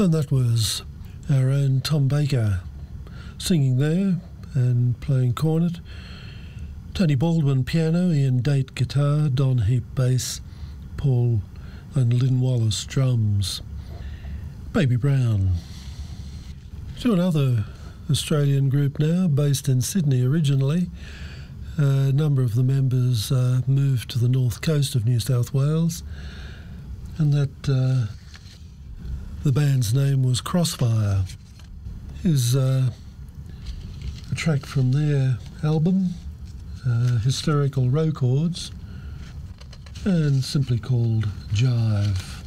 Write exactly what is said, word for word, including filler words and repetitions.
And that was our own Tom Baker singing there and playing cornet. Tony Baldwin piano, Ian Date guitar, Don Heap bass, Paul and Lynn Wallace drums. Baby Brown. To another Australian group now, based in Sydney originally. A number of the members uh, moved to the north coast of New South Wales, and that uh, the band's name was Crossfire. Here's uh, a track from their album, uh, Hysterical Row Chords, and simply called Jive.